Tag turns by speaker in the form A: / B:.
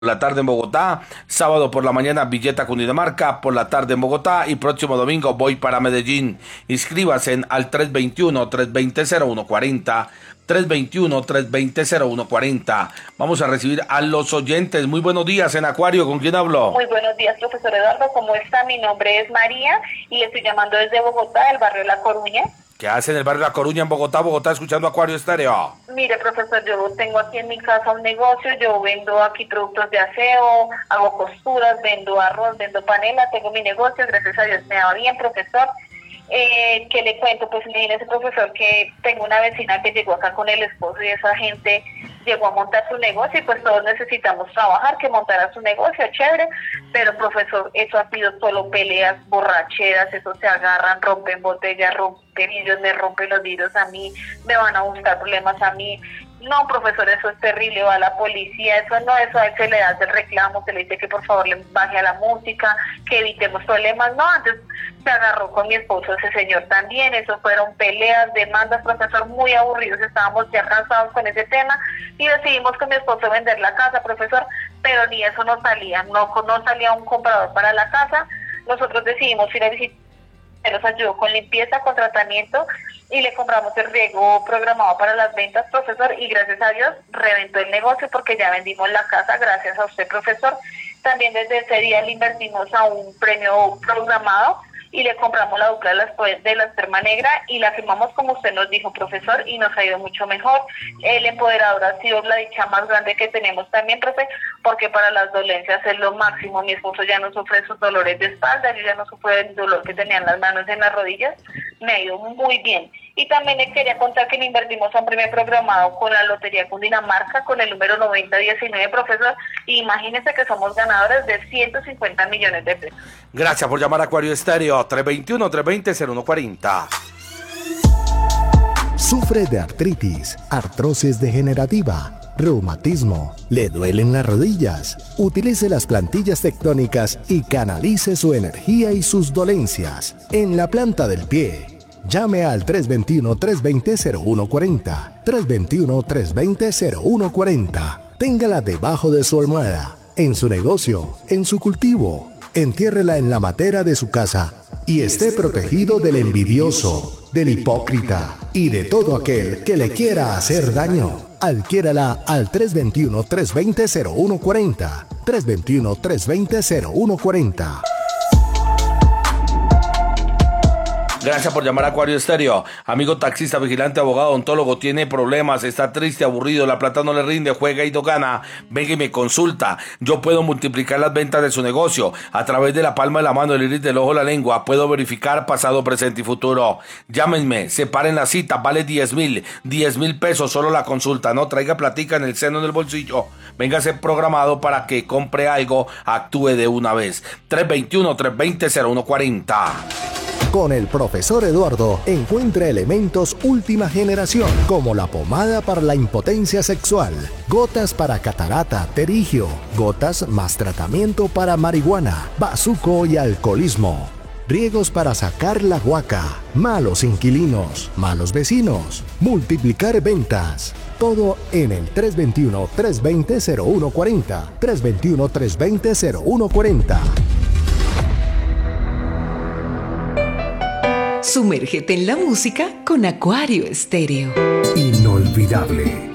A: la tarde en Bogotá, sábado por la mañana Villeta, Cundinamarca, por la tarde en Bogotá y próximo domingo voy para Medellín. Inscríbase al 321-320-0140, 321-320-0140. Vamos a recibir a los oyentes. Muy buenos días en Acuario, ¿con quién hablo?
B: Muy buenos días, profesor Eduardo, ¿cómo está? Mi nombre es María y le estoy llamando desde Bogotá, del barrio La Coruña.
A: ¿Qué hace en el barrio La Coruña, en Bogotá, escuchando Acuario Estéreo?
B: Mire, profesor, yo tengo aquí en mi casa un negocio, yo vendo aquí productos de aseo, hago costuras, vendo arroz, vendo panela, tengo mi negocio, gracias a Dios me va bien, profesor. ¿Qué le cuento? Pues imagínese, profesor, que tengo una vecina que llegó acá con el esposo y esa gente llegó a montar su negocio y pues todos necesitamos trabajar, que montara su negocio, chévere, pero profesor, eso ha sido solo peleas, borracheras, eso se agarran, rompen botellas, rompen vidrios, me rompen los vidrios a mí, me van a buscar problemas a mí. No, profesor, eso es terrible, va a la policía, eso no, eso a él se le hace el reclamo, se le dice que por favor le baje a la música, que evitemos problemas, no, antes se agarró con mi esposo ese señor también, eso fueron peleas, demandas, profesor, muy aburridos, estábamos ya cansados con ese tema y decidimos con mi esposo vender la casa, profesor, pero ni eso nos salía, no salía un comprador para la casa, nosotros decidimos ir a visitar, nos ayudó con limpieza, con tratamiento y le compramos el riego programado para las ventas, profesor, y gracias a Dios reventó el negocio porque ya vendimos la casa, gracias a usted, profesor. También desde ese día le invertimos a un premio programado y le compramos la dupla de la esperma negra y la firmamos como usted nos dijo, profesor, y nos ha ido mucho mejor. El empoderador ha sido la dicha más grande que tenemos también, profe, porque para las dolencias es lo máximo. Mi esposo ya no sufre sus dolores de espalda, yo ya no sufro el dolor que tenía en las manos, en las rodillas, me ha ido muy bien. Y también le quería contar que le invertimos a un premio programado con la Lotería Cundinamarca, con el número 9019, profesor, y imagínense que somos ganadores de 150 millones de pesos.
A: Gracias por llamar a Acuario Estéreo, 321-320-0140.
C: Sufre de artritis, artrosis degenerativa, reumatismo, le duelen las rodillas. Utilice las plantillas tectónicas y canalice su energía y sus dolencias en la planta del pie. Llame al 321-320-0140, 321-320-0140. Téngala debajo de su almohada, en su negocio, en su cultivo. Entiérrela en la matera de su casa y esté protegido del envidioso, del hipócrita y de todo aquel que le quiera hacer daño. Adquiérala al 321-320-0140, 321-320-0140.
A: Gracias por llamar a Acuario Estéreo. Amigo taxista, vigilante, abogado, odontólogo, tiene problemas, está triste, aburrido, la plata no le rinde, juega y no gana. Venga y me consulta. Yo puedo multiplicar las ventas de su negocio a través de la palma de la mano, el iris del ojo, la lengua. Puedo verificar pasado, presente y futuro. Llámenme, separen la cita, vale 10,000 pesos solo la consulta. No traiga platica en el seno del bolsillo. Véngase programado para que compre algo, actúe de una vez. 321-320-0140.
C: Con el profesor Eduardo encuentra elementos última generación como la pomada para la impotencia sexual, gotas para catarata, terigio, gotas más tratamiento para marihuana, bazuco y alcoholismo, riegos para sacar la guaca, malos inquilinos, malos vecinos, multiplicar ventas. Todo en el 321-320-0140, 321-320-0140.
D: Sumérgete en la música con Acuario Estéreo.
C: Inolvidable.